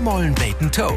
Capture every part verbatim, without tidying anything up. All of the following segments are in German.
Hörmollen Bacon Toe.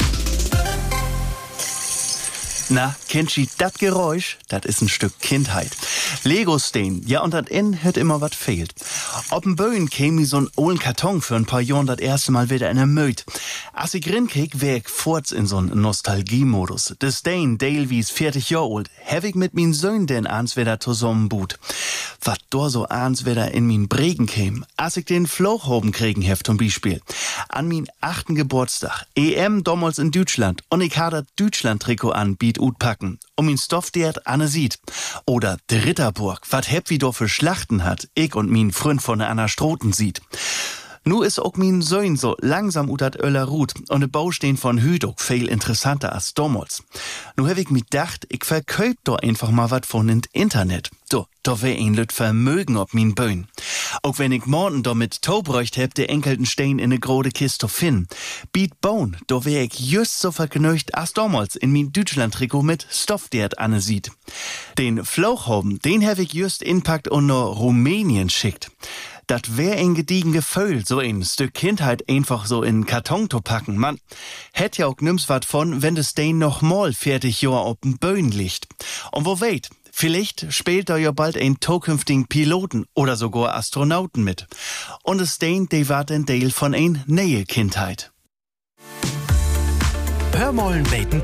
Na, kennt ihr dat Geräusch? Dat is ein Stück Kindheit. Lego-Steen, ja, und dat in hört immer wat fehlt. Ob'n Böen käm mi so'n ollen Karton für ein paar Jahren dat erste Mal wieder in der Möd. Als ich rinkek, wär ich forts in so'n Nostalgie-Modus. De Steen, Dale wie's vierzig Jahr alt, hab ich mit min Söhn denn ans wieder zusammenbut. Wat do so ans wieder in min Bregen käm, als ich den Flochhoben kriegen hef zum Beispiel. An min achten Geburtstag, E M damals in Deutschland, und ich ha dat Deutschland-Trikot an, biet ut packen, um min Stoff dert Anne sieht. Oder de Ritterburg, wat heb wie do für Schlachten hat, ich und min Freund von der Anna Stroten sieht. Nu is ook min Söhn so langsam ut dat Öller Rut und de Baustehen von Hüdok viel interessanter als damals. Nu hab ich mi dacht, ich verköp do einfach mal wat von in Internet. Do, do wär ein lüt Vermögen ob min Böen. Auch wenn ich morgen do mit Taubräucht heb, de enkelten Stein in ne grode Kiste finden. Biet bauen, do wär ich just so vergnügt als damals in min Deutschland-Trikot mit Stoff dert Anne sieht. Den Flauchhoben, den hab ich just inpackt und no Rumänien schickt. Dat wär ein gediegen Gefühl, so ein Stück Kindheit einfach so in Karton zu packen. Man hätt ja auch nimm's wat von, wenn das Ding noch mal vierzig Jahr auf'n Böen liegt. Und wo weit, vielleicht spielt da ja bald ein zukünftigen Piloten oder sogar Astronauten mit. Und das Ding, de war ein Teil von ein neue Kindheit. Hörmollen Bacon